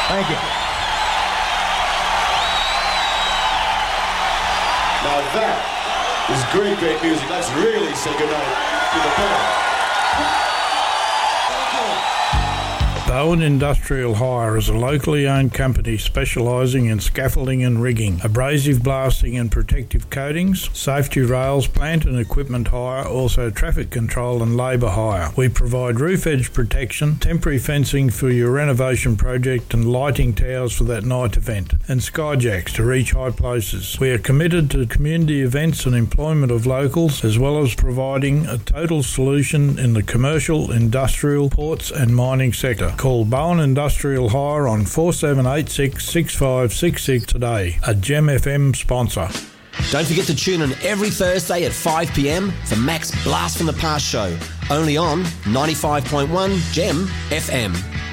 Thank you. Now that is great music. Let's really say goodnight to the band. Bowen Industrial Hire is a locally owned company specialising in scaffolding and rigging, abrasive blasting and protective coatings, safety rails, plant and equipment hire, also traffic control and labour hire. We provide roof edge protection, temporary fencing for your renovation project and lighting towers for that night event, and skyjacks to reach high places. We are committed to community events and employment of locals, as well as providing a total solution in the commercial, industrial, ports and mining sector. Call Bowen Industrial Hire on 4786 6566 today, a Gem FM sponsor. Don't forget to tune in every Thursday at 5 p.m. for Mac's Blast from the Past show, only on 95.1 Gem FM.